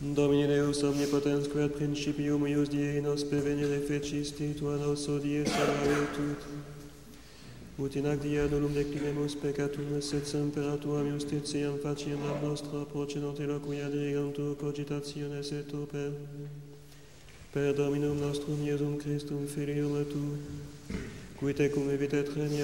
Domine Deus omnipotens, qui ad principium ius die nos pervenire fecisti, tua nos odie salvare tut. Ut in ac dia nullum declinemus peccatum, sed semper tuam justitiam faciem ab nostra procenot eloquia dirigantur cogitationes et oper. Per Dominum nostrum Iesum Christum, Filium tu, qui tecum evitet regna